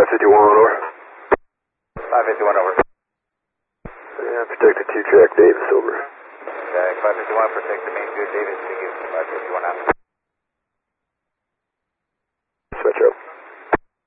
551 over. 551 over. Yeah, protect the 2-track Davis over. Okay, 551, protect the main 2 Davis, to you, 551 out.